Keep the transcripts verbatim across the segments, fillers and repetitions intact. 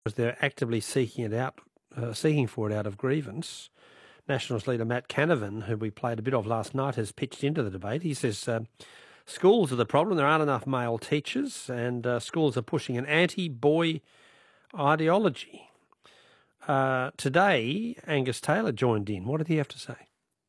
because they're actively seeking it out, uh, seeking for it out of grievance. Nationals leader Matt Canavan, who we played a bit of last night, has pitched into the debate. He says uh, schools are the problem. There aren't enough male teachers, and uh, schools are pushing an anti-boy ideology. Uh, today, Angus Taylor joined in. What did he have to say?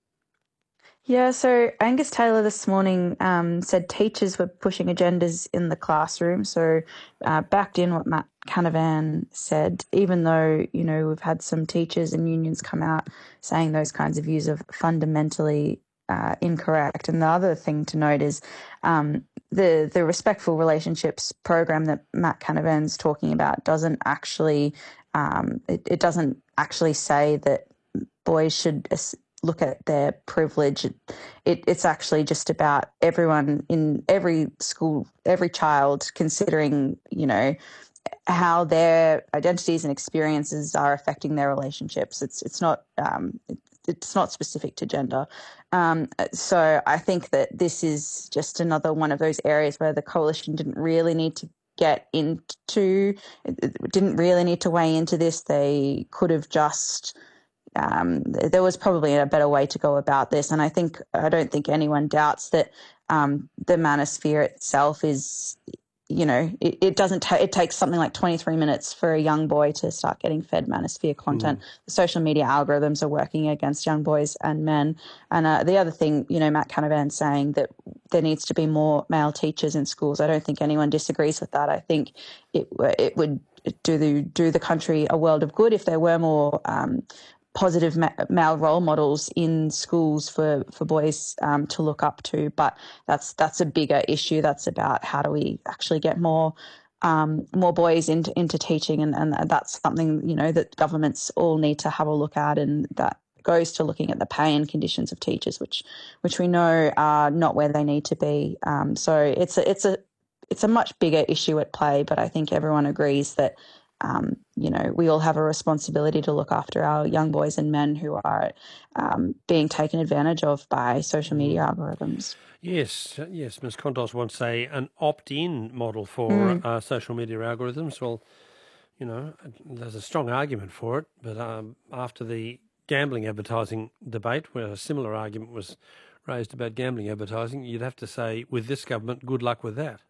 Yeah, so Angus Taylor this morning um, said teachers were pushing agendas in the classroom. So uh, backed in what Matt Canavan said, even though, you know, we've had some teachers and unions come out saying those kinds of views are fundamentally uh, incorrect. And the other thing to note is um, the, the Respectful Relationships program that Matt Canavan's talking about doesn't actually, um, it, it doesn't actually say that boys should look at their privilege. It, it, it's actually just about everyone in every school, every child, considering, you know, how their identities and experiences are affecting their relationships. It's it's not um, it, it's not specific to gender. Um, so I think that this is just another one of those areas where the coalition didn't really need to get into, didn't really need to weigh into this. They could have just Um, there was probably a better way to go about this. And I think, I don't think anyone doubts that um, the manosphere itself is, you know, it, it doesn't, ta- it takes something like twenty-three minutes for a young boy to start getting fed manosphere content. Mm. The social media algorithms are working against young boys and men. And uh, the other thing, you know, Matt Canavan saying that there needs to be more male teachers in schools. I don't think anyone disagrees with that. I think it, it would do the, do the country a world of good if there were more um, positive ma- male role models in schools for, for boys um, to look up to. But that's that's a bigger issue. That's about how do we actually get more um, more boys into into teaching, and, and that's something, you know, that governments all need to have a look at, and that goes to looking at the pay and conditions of teachers, which which we know are not where they need to be. Um, so it's a it's a it's a much bigger issue at play, but I think everyone agrees that Um, you know, we all have a responsibility to look after our young boys and men who are um, being taken advantage of by social media algorithms. Yes, yes. Miz Kontos wants a an opt-in model for Mm. uh, social media algorithms. Well, you know, there's a strong argument for it, but um, after the gambling advertising debate, where a similar argument was raised about gambling advertising, you'd have to say, with this government, good luck with that.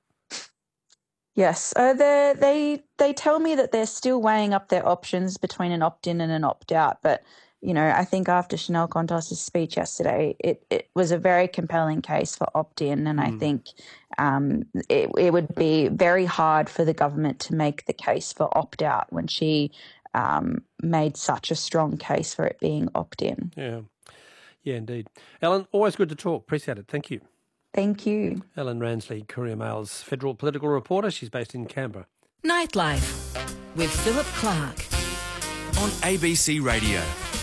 Yes, uh, they they they tell me that they're still weighing up their options between an opt-in and an opt-out. But you know, I think after Chanel Contos's speech yesterday, it, it was a very compelling case for opt-in, and mm. I think um, it it would be very hard for the government to make the case for opt-out when she um, made such a strong case for it being opt-in. Yeah, yeah, indeed. Ellen, always good to talk. Appreciate it. Thank you. Thank you. Ellen Ransley, Courier Mail's federal political reporter. She's based in Canberra. Nightlife with Philip Clark on A B C Radio.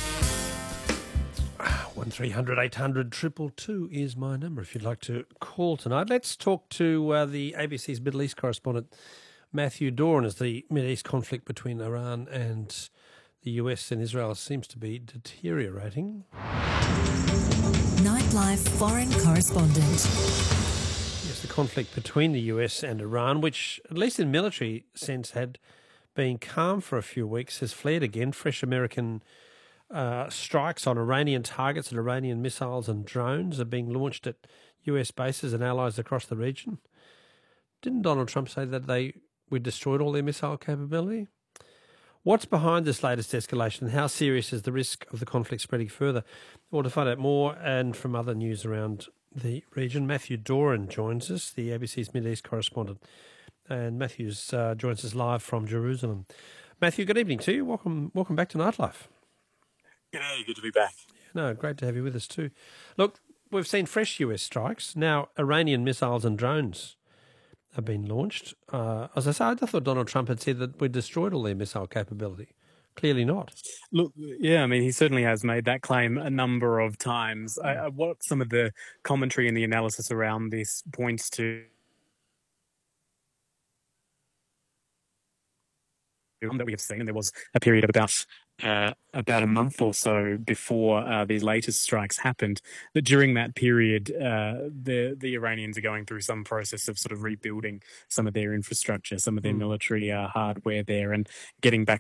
one three hundred eight hundred two two two is my number if you'd like to call tonight. Let's talk to uh, the A B C's Middle East correspondent, Matthew Doran, as the Middle East conflict between Iran and the U S and Israel seems to be deteriorating. Nightlife foreign correspondent. Yes, the conflict between the U S and Iran, which at least in military sense had been calm for a few weeks, has flared again. Fresh American uh, strikes on Iranian targets and Iranian missiles and drones are being launched at U S bases and allies across the region. Didn't Donald Trump say that they we destroyed all their missile capability? What's behind this latest escalation and how serious is the risk of the conflict spreading further? Well, to find out more and from other news around the region, Matthew Doran joins us, the A B C's Middle East correspondent. And Matthews uh, joins us live from Jerusalem. Matthew, good evening to you. Welcome welcome back to Nightlife. G'day, good to be back. Yeah, no, great to have you with us too. Look, we've seen fresh U S strikes. Now, Iranian missiles and drones have been launched. Uh, as I said, I thought Donald Trump had said that we destroyed all their missile capability. Clearly not. Look, yeah, I mean, he certainly has made that claim a number of times. I, I, what some of the commentary and the analysis around this points to that we have seen, and there was a period of about uh, about a month or so before uh, these latest strikes happened, that during that period, uh, the the Iranians are going through some process of sort of rebuilding some of their infrastructure, some of their Mm. military uh, hardware there, and getting back